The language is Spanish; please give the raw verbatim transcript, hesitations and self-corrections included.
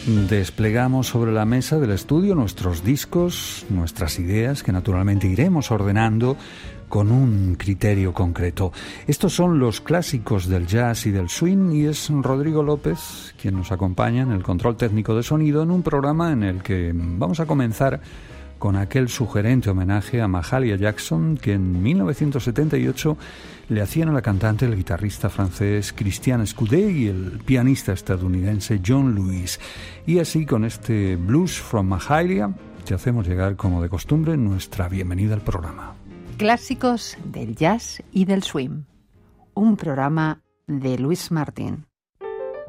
Desplegamos sobre la mesa del estudio nuestros discos, nuestras ideas, que naturalmente iremos ordenando con un criterio concreto. Estos son los clásicos del jazz y del swing, y es Rodrigo López quien nos acompaña en el control técnico de sonido en un programa en el que vamos a comenzar con aquel sugerente homenaje a Mahalia Jackson que en mil novecientos setenta y ocho le hacían a la cantante el guitarrista francés Christian Escudé y el pianista estadounidense John Lewis. Y así, con este Blues from Mahalia, te hacemos llegar, como de costumbre, nuestra bienvenida al programa. Clásicos del jazz y del swing. Un programa de Luis Martín.